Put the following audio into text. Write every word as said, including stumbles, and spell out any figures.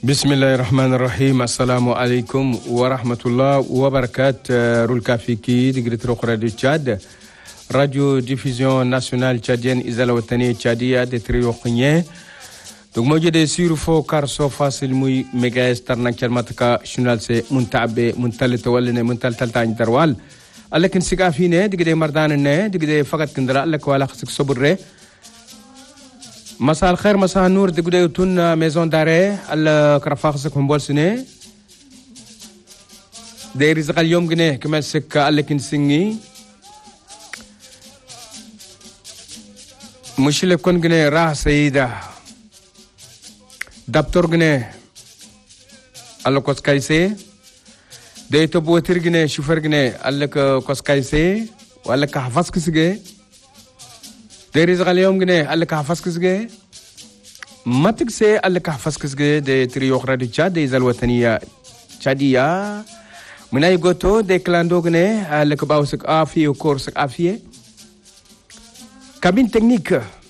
Bismillahir Rahmanir Rahim. Assalamu alaikum wa rahmatullah wa barakat. Rulka Fiki, Digritro Radio Tchad. Radio Diffusion Nationale Tchadienne Izala Watani Tchadia de Triokhnye. Donc moi j'ai des sur fo car so facile muy mega starna kalmataka shunal se muntabe muntal tawalne muntal taltan darwal. Alakin sigafine digde mardan ne digde fakat kindra alak wala khsik sobre. مساء الخير مساء النور دقودة يوتون ميزون داري الكرفاخسك من بولسنة داير رزق اليوم جنيه كمان سكة لكن سنجي مشكلة كون جنيه راه سيدة دكتور جنيه الله كوس كايسي داي تبوتير جنيه شوفر جنيه الله كوس كايسي والله كحفظ كسجة داير رزق اليوم جنيه الله كحفظ كسجة ما تكسي الله كحفظ كسجة دي تريوخ رادي تشاد دي زالوطنية تشادية من أي قطو دي كلاندو جنيه الله كباوسك آفية وكورسك آفية كابين تكنيك